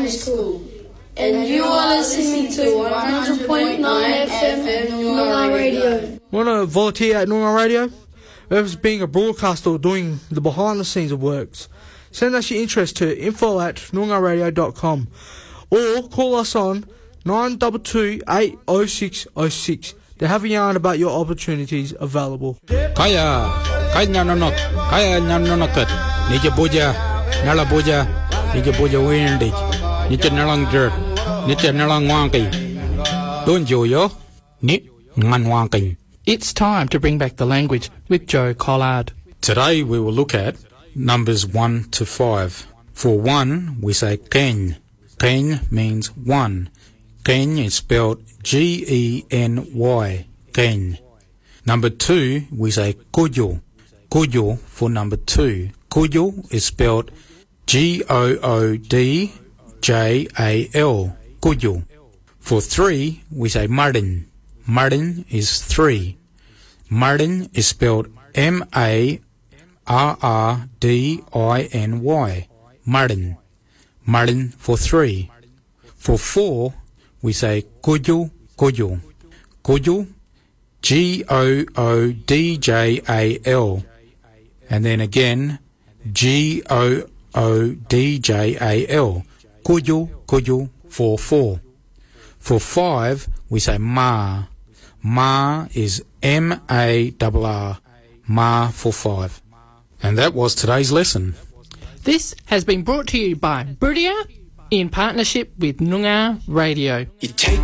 primary school. And you are listening to 100.9 FM Noongar Radio. Want to volunteer at Noongar Radio? Whether being a broadcaster or doing the behind-the-scenes of works, send us your interest to info@noongarradio.com or call us on 922 806 06 to have a yarn about your opportunities available. Kaya nanonok, kaya nanonokat, nije boja, nala boja, nije boja windig, nije nalang dirt, nije nalang wangi. Don't yo, ni ngan wangi. It's time to bring back the language with Joe Collard. Today we will look at numbers 1 to 5. For 1, we say Keny. Keny means 1. Keny is spelled G-E-N-Y. Keny. Number 2, we say Kuyo. Kuyo for number 2. Kuyo is spelled G-O-O-D-J-A-L. Kuyo. For 3, we say Marin. Marin is 3. Marin is spelled M-A-R-R-D-I-N-Y. Marin. Marin for 3. For 4, we say Kuyo, Kuyo. Kuyo, G-O-O-D-J-A-L. And then again, G-O-O-D-J-A-L. Kuyo, Kuyo for 4. For 5, we say Ma. Ma is M-A-R-R. Ma for 5. And that was today's lesson. This has been brought to you by Brudia in partnership with Noongar Radio.